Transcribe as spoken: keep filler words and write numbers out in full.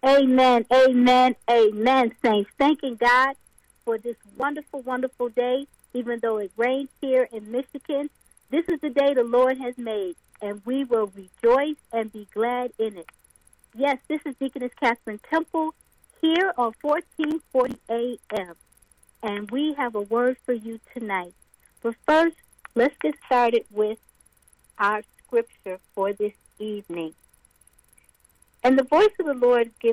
Amen, amen, amen, saints. Thanking God for this wonderful, wonderful day, even though it rains here in Michigan. This is the day the Lord has made, and we will rejoice and be glad in it. Yes, this is Deaconess Catherine Temple here on fourteen forty A M, and we have a word for you tonight. But first, let's get started with our scripture for this evening. And the voice of the Lord gives